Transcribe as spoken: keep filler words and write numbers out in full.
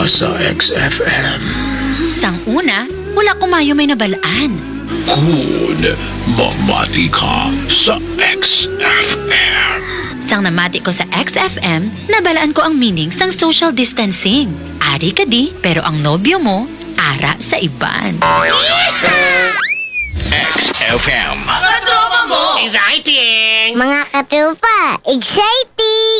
ka sa X F M. Sang una, wala kumayo may nabalaan. Kun, mamati ka sa X F M. Sang namati ko sa X F M, nabalaan ko ang meaning sang social distancing. Ari ka di, pero ang nobyo mo, ara sa iban. X F M. Katropa mo! Exciting! Mga katropa, exciting!